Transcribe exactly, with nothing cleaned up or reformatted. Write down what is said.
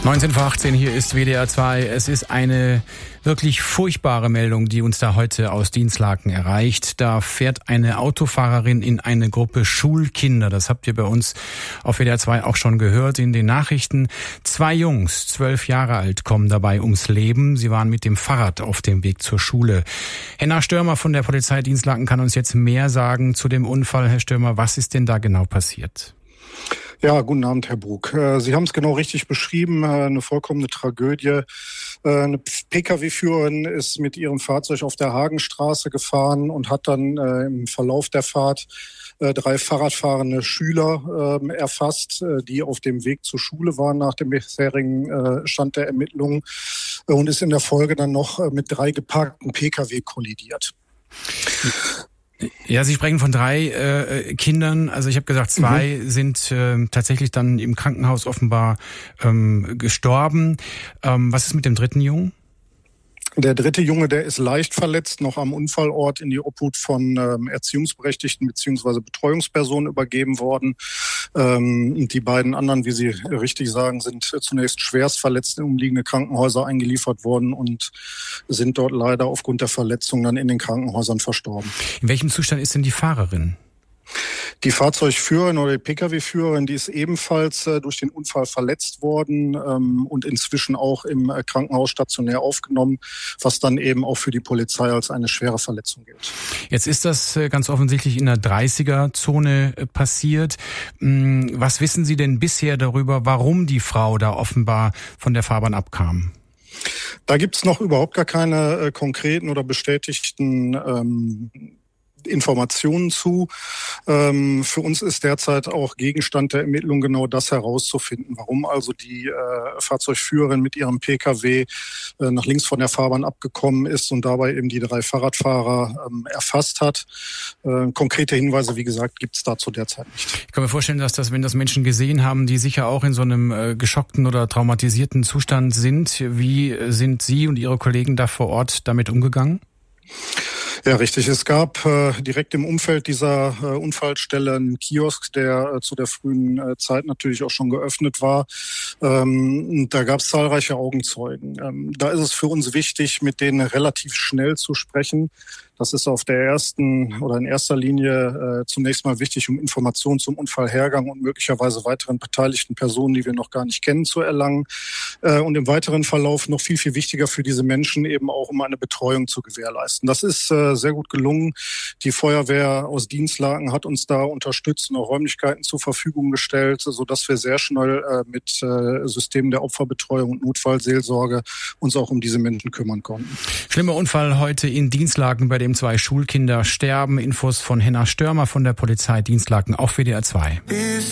neunzehn vor achtzehn, hier ist W D R zwei. Es ist eine wirklich furchtbare Meldung, die uns da heute aus Dinslaken erreicht. Da fährt eine Autofahrerin in eine Gruppe Schulkinder. Das habt ihr bei uns auf W D R zwei auch schon gehört in den Nachrichten. Zwei Jungs, zwölf Jahre alt, kommen dabei ums Leben. Sie waren mit dem Fahrrad auf dem Weg zur Schule. Henna Störmer von der Polizei Dinslaken kann uns jetzt mehr sagen zu dem Unfall. Herr Störmer, was ist denn da genau passiert? Ja, guten Abend, Herr Brug. Sie haben es genau richtig beschrieben, eine vollkommene Tragödie. Eine Pkw-Führerin ist mit ihrem Fahrzeug auf der Hagenstraße gefahren und hat dann im Verlauf der Fahrt drei Fahrradfahrende Schüler erfasst, die auf dem Weg zur Schule waren nach dem bisherigen Stand der Ermittlungen und ist in der Folge dann noch mit drei geparkten Pkw kollidiert. Ja, Sie sprechen von drei äh, Kindern. Also ich habe gesagt, zwei mhm. sind äh, tatsächlich dann im Krankenhaus offenbar ähm, gestorben. Ähm, was ist mit dem dritten Jungen? Der dritte Junge, der ist leicht verletzt, noch am Unfallort in die Obhut von ähm, Erziehungsberechtigten bzw. Betreuungspersonen übergeben worden. Ähm, die beiden anderen, wie Sie richtig sagen, sind zunächst schwerst verletzt in umliegende Krankenhäuser eingeliefert worden und sind dort leider aufgrund der Verletzungen dann in den Krankenhäusern verstorben. In welchem Zustand ist denn die Fahrerin? Die Fahrzeugführerin oder die Pkw-Führerin, die ist ebenfalls äh, durch den Unfall verletzt worden ähm, und inzwischen auch im äh, Krankenhaus stationär aufgenommen, was dann eben auch für die Polizei als eine schwere Verletzung gilt. Jetzt ist das äh, ganz offensichtlich in der dreißiger-Zone äh, passiert. Hm, was wissen Sie denn bisher darüber, warum die Frau da offenbar von der Fahrbahn abkam? Da gibt's noch überhaupt gar keine äh, konkreten oder bestätigten ähm, Informationen zu. Ähm, für uns ist derzeit auch Gegenstand der Ermittlung genau das herauszufinden, warum also die äh, Fahrzeugführerin mit ihrem Pkw äh, nach links von der Fahrbahn abgekommen ist und dabei eben die drei Fahrradfahrer ähm, erfasst hat. Äh, konkrete Hinweise, wie gesagt, gibt es dazu derzeit nicht. Ich kann mir vorstellen, dass das, wenn das Menschen gesehen haben, die sicher auch in so einem äh, geschockten oder traumatisierten Zustand sind. Wie sind Sie und Ihre Kollegen da vor Ort damit umgegangen? Ja, richtig. Es gab äh, direkt im Umfeld dieser äh, Unfallstelle einen Kiosk, der äh, zu der frühen äh, Zeit natürlich auch schon geöffnet war. Ähm, da gab es zahlreiche Augenzeugen. Ähm, da ist es für uns wichtig, mit denen relativ schnell zu sprechen. Das ist auf der ersten oder in erster Linie äh, zunächst mal wichtig, um Informationen zum Unfallhergang und möglicherweise weiteren beteiligten Personen, die wir noch gar nicht kennen, zu erlangen. Äh, und im weiteren Verlauf noch viel, viel wichtiger für diese Menschen eben auch, um eine Betreuung zu gewährleisten. Das ist äh, sehr gut gelungen. Die Feuerwehr aus Dinslaken hat uns da unterstützt und auch Räumlichkeiten zur Verfügung gestellt, sodass wir sehr schnell äh, mit äh, Systemen der Opferbetreuung und Notfallseelsorge uns auch um diese Menschen kümmern konnten. Schlimmer Unfall heute in Dinslaken, bei dem zwei Schulkinder sterben. Infos von Henna Störmer von der Polizei Dinslaken auf W D R zwei.